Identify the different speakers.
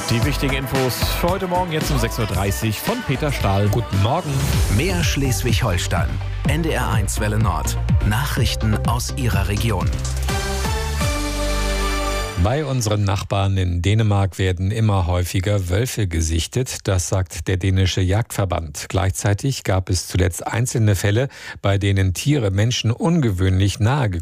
Speaker 1: Die wichtigen Infos für heute Morgen jetzt um 6.30 Uhr von Peter Stahl.
Speaker 2: Guten Morgen.
Speaker 3: Mehr Schleswig-Holstein. NDR1 Welle Nord. Nachrichten aus Ihrer Region.
Speaker 2: Bei unseren Nachbarn in Dänemark werden immer häufiger Wölfe gesichtet, das sagt der dänische Jagdverband. Gleichzeitig gab es zuletzt einzelne Fälle, bei denen Tiere Menschen ungewöhnlich nahe gekommen